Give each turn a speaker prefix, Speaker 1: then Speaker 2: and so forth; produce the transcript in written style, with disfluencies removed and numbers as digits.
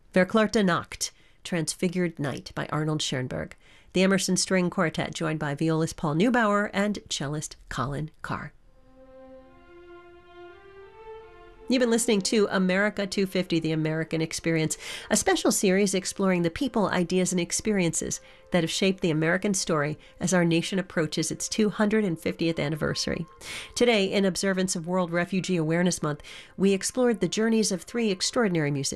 Speaker 1: Verklärte Nacht, Transfigured Night by Arnold Schoenberg. The Emerson String Quartet, joined by violist Paul Neubauer and cellist Colin Carr. You've been listening to America 250, The American Experience, a special series exploring the people, ideas, and experiences that have shaped the American story as our nation approaches its 250th anniversary. Today, in observance of World Refugee Awareness Month, we explored the journeys of three extraordinary musicians.